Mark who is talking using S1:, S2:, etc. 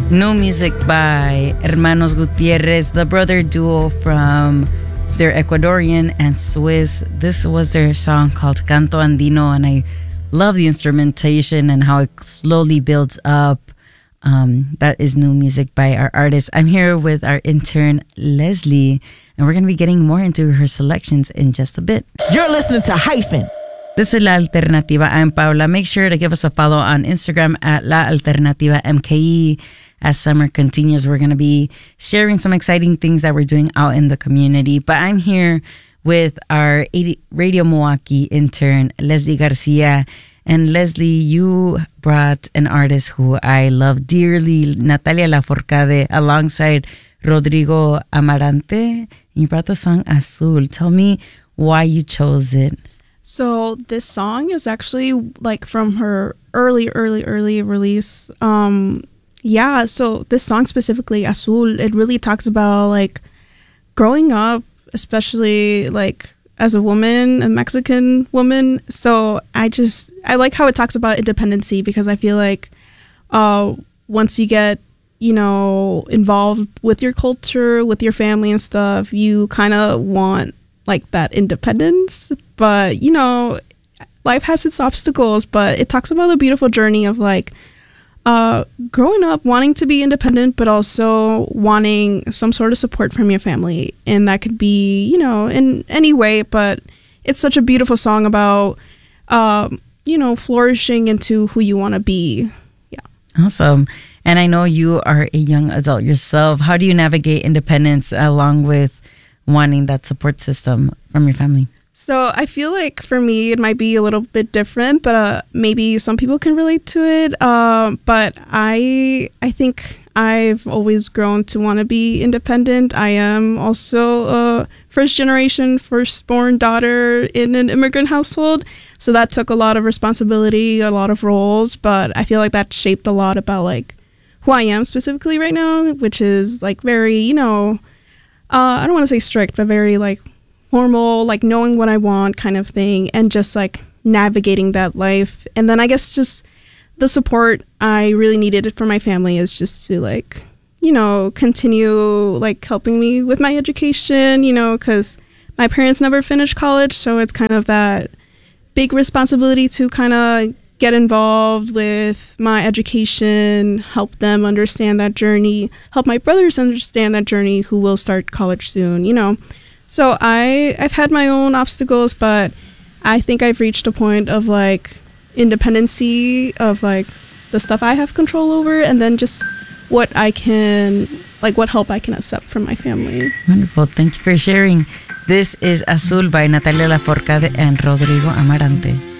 S1: New music by Hermanos Gutierrez, the brother duo from they're Ecuadorian and Swiss. This was their song called Canto Andino, and I love the instrumentation and how it slowly builds up. That is new music by our artist. I'm here with our intern, Leslie, and we're going to be getting more into her selections in just a bit.
S2: You're listening to Hyphen.
S1: This is La Alternativa. I'm Paula. Make sure to give us a follow on Instagram at La Alternativa MKE. As summer continues, we're going to be sharing some exciting things that we're doing out in the community. But I'm here with our Radio Milwaukee intern, Leslie Garcia. And Leslie, you brought an artist who I love dearly, Natalia Lafourcade, alongside Rodrigo Amarante. You brought the song Azul. Tell me why you chose it.
S3: So this song is actually like from her early release. Yeah, so this song specifically, Azul, it really talks about like growing up, especially like as a woman, a Mexican woman. So I like how it talks about independency, because I feel like once you get, involved with your culture, with your family and stuff, you kind of want like that independence. But, life has its obstacles, but it talks about the beautiful journey of like growing up, wanting to be independent, but also wanting some sort of support from your family. And that could be, in any way, but it's such a beautiful song about, flourishing into who you want to be. Yeah.
S1: Awesome. And I know you are a young adult yourself. How do you navigate independence along with wanting that support system from your family?
S3: So I feel like for me, it might be a little bit different, but maybe some people can relate to it. But I think I've always grown to want to be independent. I am also a firstborn daughter in an immigrant household. So that took a lot of responsibility, a lot of roles. But I feel like that shaped a lot about like who I am specifically right now, which is like very, I don't want to say strict, but very like formal, like knowing what I want kind of thing, and just like navigating that life. And then I guess just the support I really needed for my family is just to like, continue like helping me with my education, because my parents never finished college. So it's kind of that big responsibility to kind of get involved with my education, help them understand that journey, help my brothers understand that journey who will start college soon, So I've had my own obstacles, but I think I've reached a point of like independency of like the stuff I have control over, and then just what help I can accept from my family.
S1: Wonderful. Thank you for sharing. This is Azul by Natalia Lafourcade and Rodrigo Amarante.